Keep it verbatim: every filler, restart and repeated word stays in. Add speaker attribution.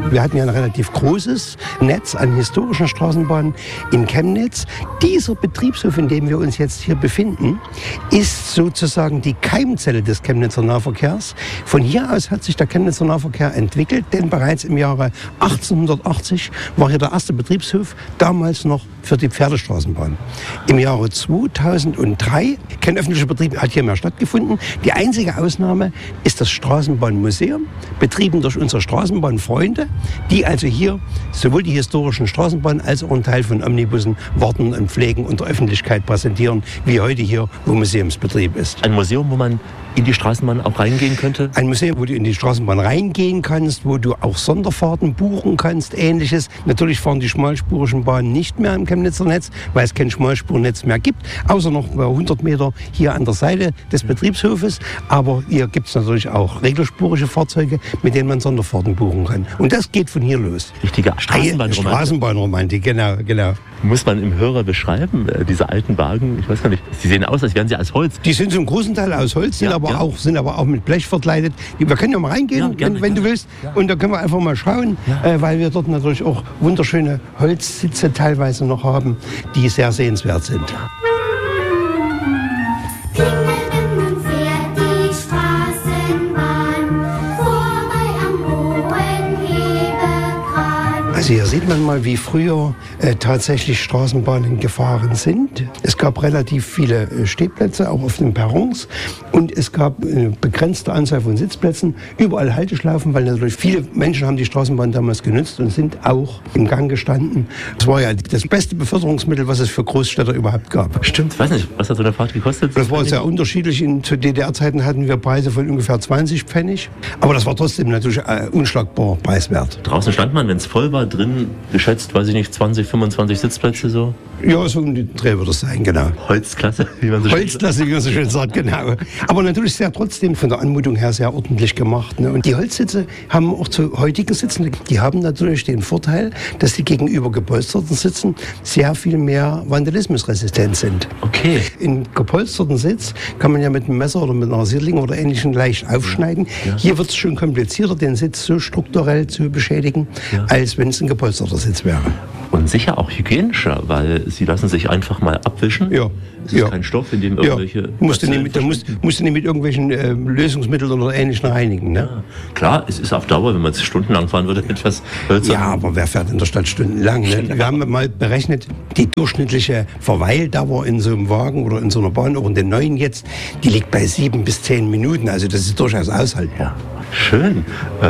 Speaker 1: Wir hatten ja ein relativ großes Netz an historischen Straßenbahnen in Chemnitz. Dieser Betriebshof, in dem wir uns jetzt hier befinden, ist sozusagen die Keimzelle des Chemnitzer Nahverkehrs. Von hier aus hat sich der Chemnitzer Nahverkehr entwickelt, denn bereits im Jahre achtzehnhundertachtzig war hier der erste Betriebshof, damals noch für die Pferdestraßenbahn. Im Jahre zweitausenddrei, kein öffentlicher Betrieb hat hier mehr stattgefunden. Die einzige Ausnahme ist das Straßenbahnmuseum, betrieben durch unsere Straßenbahnfreunde, die also hier sowohl die historischen Straßenbahnen als auch einen Teil von Omnibussen warten und pflegen und der Öffentlichkeit präsentieren, wie heute hier, wo Museumsbetrieb ist.
Speaker 2: Ein Museum, wo man in die Straßenbahn auch reingehen könnte?
Speaker 1: Ein Museum, wo du in die Straßenbahn reingehen kannst, wo du auch Sonderfahrten buchen kannst, Ähnliches. Natürlich fahren die schmalspurigen Bahnen nicht mehr im Chemnitzer Netz, weil es kein Schmalspurnetz mehr gibt, außer noch hundert Meter hier an der Seite des Betriebshofes. Aber hier gibt es natürlich auch regelspurige Fahrzeuge, mit denen man Sonderfahrten buchen kann. Und das geht von hier los.
Speaker 2: Richtige Straßenbahnromantik.
Speaker 1: Straßenbahnromantik, genau, genau.
Speaker 2: Muss man im Hörer beschreiben, äh, diese alten Wagen? Ich weiß gar nicht. Sie sehen aus, als wären sie aus Holz.
Speaker 1: Die sind zum großen Teil aus Holz, sind,
Speaker 2: Ja,
Speaker 1: aber,
Speaker 2: ja.
Speaker 1: Auch, sind aber auch mit Blech verkleidet. Wir können ja mal reingehen,
Speaker 2: Ja, gerne,
Speaker 1: wenn, wenn du
Speaker 2: gerne.
Speaker 1: willst. Und da können wir einfach mal schauen,
Speaker 2: Ja.
Speaker 1: äh, weil wir dort natürlich auch wunderschöne Holzsitze teilweise noch haben, die sehr sehenswert sind. Also hier sieht man mal, wie früher äh, tatsächlich Straßenbahnen gefahren sind. Es gab relativ viele äh, Stehplätze, auch auf den Perrons. Und es gab eine begrenzte Anzahl von Sitzplätzen, überall Halteschlaufen, weil natürlich viele Menschen haben die Straßenbahn damals genutzt und sind auch im Gang gestanden. Das war ja das beste Beförderungsmittel, was es für Großstädter überhaupt gab.
Speaker 2: Stimmt, weiß nicht, was hat so eine Fahrt gekostet?
Speaker 1: Das war sehr unterschiedlich. In, zu D D R-Zeiten hatten wir Preise von ungefähr zwanzig Pfennig. Aber das war trotzdem natürlich äh, unschlagbar preiswert.
Speaker 2: Draußen stand man, wenn es voll war, drin geschätzt, weiß ich nicht, zwanzig, fünfundzwanzig Sitzplätze so.
Speaker 1: Ja, so um den Dreh wird es sein, genau.
Speaker 2: Holzklasse, wie man so schön sagt.
Speaker 1: Holzklasse, wie man so schön sagt, genau. Aber natürlich sehr trotzdem von der Anmutung her sehr ordentlich gemacht. Ne? Und die Holzsitze haben auch zu heutigen Sitzen, die haben natürlich den Vorteil, dass die gegenüber gepolsterten Sitzen sehr viel mehr vandalismusresistent sind.
Speaker 2: Okay.
Speaker 1: In gepolsterten Sitz kann man ja mit einem Messer oder mit einer Rasierling oder Ähnlichem leicht aufschneiden.
Speaker 2: Ja.
Speaker 1: Hier wird es schon komplizierter, den Sitz so strukturell zu beschädigen,
Speaker 2: Ja.
Speaker 1: als wenn es ein gepolsterter Sitz wäre.
Speaker 2: Und sicher auch hygienischer, weil sie lassen sich einfach mal abwischen.
Speaker 1: Ja.
Speaker 2: Es ist
Speaker 1: Ja.
Speaker 2: kein Stoff, in dem irgendwelche...
Speaker 1: Ja, musst du nicht,
Speaker 2: Bazillen
Speaker 1: mit- da musst,
Speaker 2: verschwinden.
Speaker 1: musst du nicht mit irgendwelchen äh, Lösungsmitteln oder Ähnlichem reinigen. Ne?
Speaker 2: Ja. Klar, es ist auf Dauer, wenn man es stundenlang fahren würde, etwas hölzern.
Speaker 1: Ja, aber wer fährt in der Stadt stundenlang? Ne? Wir haben mal berechnet, die durchschnittliche Verweildauer in so einem Wagen oder in so einer Bahn, auch in den neuen jetzt, die liegt bei sieben bis zehn Minuten. Also das ist durchaus aushaltbar.
Speaker 2: Ja. Schön.